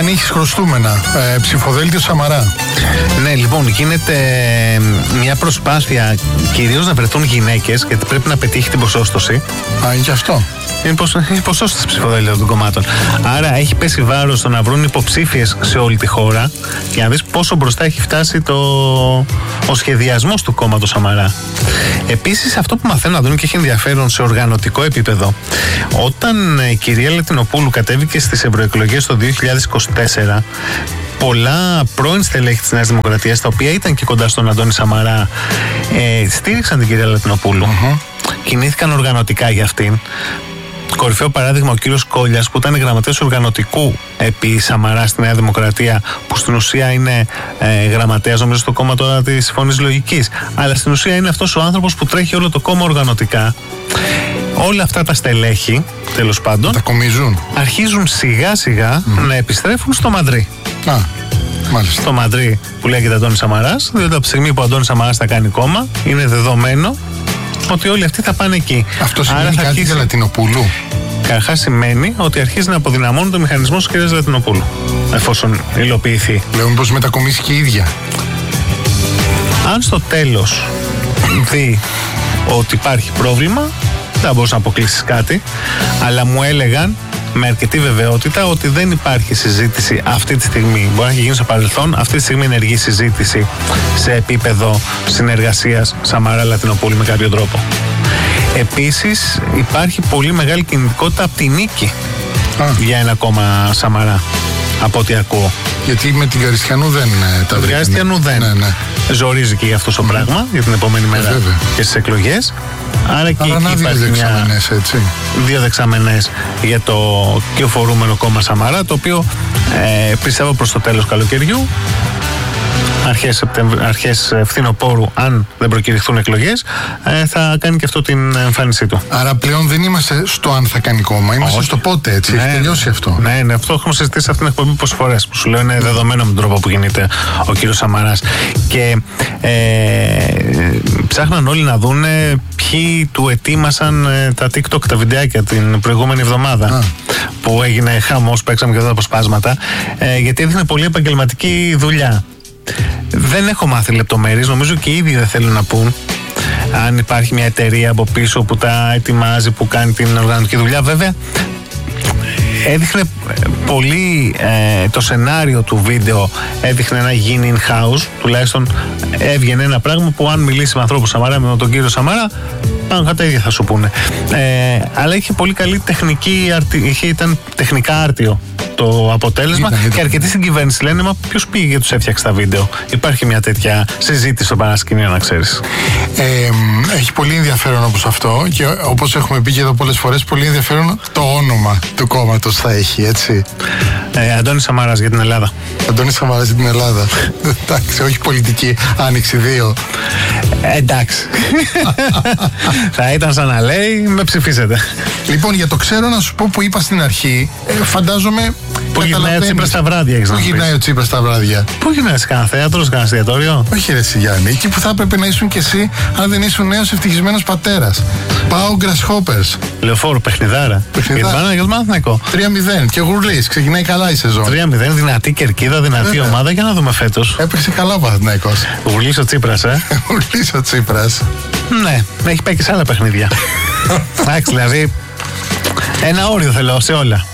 αν έχεις χρωστούμενα. Ψηφοδέλτιο Σαμαρά. Ναι, λοιπόν, γίνεται μια προσπάθεια κυρίως να βρεθούν γυναίκες, γιατί πρέπει να πετύχει την ποσόστοση. Α, γι' αυτό. Είναι ποσόστοση ψηφοδέλτια των κομμάτων. Άρα έχει πέσει βάρος στο να βρουν υποψήφιες σε όλη τη χώρα, για να δεις πόσο μπροστά έχει φτάσει ο σχεδιασμός του κόμματος Σαμαρά. Επίσης, αυτό που μαθαίνω να δουν και έχει ενδιαφέρον σε οργανωτικό επίπεδο, όταν η κυρία Λατινοπούλου κατέβηκε στις ευρωεκλογές το 2024, πολλά πρώην στελέχη της Νέας Δημοκρατίας, τα οποία ήταν και κοντά στον Αντώνη Σαμαρά, στήριξαν την κυρία Λατινοπούλου. Κινήθηκαν οργανωτικά για αυτήν. Κορυφαίο παράδειγμα ο κύριος Κόλλιας, που ήταν γραμματέας οργανωτικού επί Σαμαρά στη Νέα Δημοκρατία, που στην ουσία είναι γραμματέας, νομίζω, στο κόμμα τώρα της Φωνής Λογικής. Αλλά στην ουσία είναι αυτός ο άνθρωπος που τρέχει όλο το κόμμα οργανωτικά. Όλα αυτά τα στελέχη, τέλος πάντων, τα κομίζουν. Αρχίζουν σιγά σιγά να επιστρέφουν στο Μαντρί. Μάλιστα. Στο Μαντρί που λέγεται Αντώνης Σαμαράς, διότι από τη στιγμή που ο Αντώνης Σαμαράς θα κάνει κόμμα, είναι δεδομένο ότι όλοι αυτοί θα πάνε εκεί. Αυτό σημαίνει κάτι για Λατινοπούλου? Καταρχάς σημαίνει ότι αρχίζει να αποδυναμώνει το μηχανισμό της κυρίας Λατινοπούλου, εφόσον υλοποιηθεί. Λέω μήπως μετακομίσει και η ίδια. Αν στο τέλος δει ότι υπάρχει πρόβλημα, δεν θα μπορούσε να αποκλείσει κάτι, αλλά μου έλεγαν με αρκετή βεβαιότητα ότι δεν υπάρχει συζήτηση αυτή τη στιγμή. Μπορεί να έχει γίνει στο παρελθόν, αυτή τη στιγμή ενεργή συζήτηση σε επίπεδο συνεργασίας Σαμαρά-Λατινοπούλου με κάποιο τρόπο. Επίσης, υπάρχει πολύ μεγάλη κινητικότητα από τη νίκη για ένα κόμμα Σαμαρά, από ό,τι ακούω. Γιατί με την Καριστιανού δεν τα βρήκαν. Καριστιανού δεν. Ναι. Ζορίζει και για αυτό το πράγμα για την επόμενη μέρα και στις εκλογές. Άρα και εκεί υπάρχει δύο δεξαμενές για το κυοφορούμενο κόμμα Σαμαρά, το οποίο πιστεύω προς το τέλος καλοκαιριού, αρχές φθινοπόρου, αν δεν προκηρυχθούν εκλογές, θα κάνει και αυτό την εμφάνισή του. Άρα πλέον δεν είμαστε στο αν θα κάνει κόμμα, είμαστε στο πότε, έτσι. Έχει τελειώσει αυτό. Ναι, αυτό έχουμε συζητήσει σε αυτήν την εκπομπή πόσες φορές. Που σου λέω είναι δεδομένο με τον τρόπο που γίνεται ο κύριος Σαμαράς. Και ψάχναν όλοι να δουν ποιοι του ετοίμασαν τα TikTok, τα βιντεάκια την προηγούμενη εβδομάδα. Που έγινε χαμός, παίξαμε και αυτά τα αποσπάσματα. Γιατί έδειχνε πολύ επαγγελματική δουλειά. Δεν έχω μάθει λεπτομέρειες, νομίζω και οι ίδιοι δεν θέλουν να πούν αν υπάρχει μια εταιρεία από πίσω που τα ετοιμάζει, που κάνει την οργανωτική δουλειά. Βέβαια, έδειχνε πολύ το σενάριο του βίντεο, έδειχνε να γίνει in-house, τουλάχιστον έβγαινε ένα πράγμα που αν μιλήσει με ανθρώπους Σαμαρά, με τον κύριο Σαμαρά, πάνω τα ίδια θα σου πούνε. Αλλά είχε πολύ καλή τεχνική, ήταν τεχνικά άρτιο το αποτέλεσμα. Και αρκετοί στην κυβέρνηση λένε, μα ποιος πήγε και τους έφτιαξε τα βίντεο? Υπάρχει μια τέτοια συζήτηση στο παρασκήνιο, να ξέρεις. Έχει πολύ ενδιαφέρον όπως αυτό, και όπως έχουμε πει και εδώ πολλές φορές, πολύ ενδιαφέρον το όνομα του κόμματος θα έχει, έτσι. Αντώνης Σαμαράς για την Ελλάδα. Αντώνης Σαμαράς για την Ελλάδα. Εντάξει, όχι πολιτική άνοιξη 2. Εντάξει. Θα ήταν σαν να λέει, με ψηφίσετε. Λοιπόν, για το ξέρω να σου πω που είπα στην αρχή, φαντάζομαι. Πού γυρνάει ο Τσίπρας τα βράδια, έχεις να πεις? Πού γυρνάει ο Τσίπρας τα βράδια? Πού γυρνάει, σε κανένα θέατρο, σε κανένα εστιατόριο? Όχι, ρε Γιάννη, εκεί που θα έπρεπε να ήσουν κι εσύ, αν δεν ήσουν νέος ευτυχισμένος πατέρας. Πάω Grasshoppers. Λεωφόρο, παιχνιδάρα. Για το Παναθηναϊκό. 3-0 και γουρλής, ξεκινάει καλά η σεζόν. 3-0, δυνατή κερκίδα, δυνατή ομάδα, για να δούμε φέτος. Έπαιξε καλά ο Παναθηναϊκός. Γουρλής ο Τσίπρας, Γουρλής ο Τσίπρας. Ναι, έχει πάει και σε άλλα παιχνίδια. Εντάξει, δηλαδή, ένα όριο θέλω σε όλα.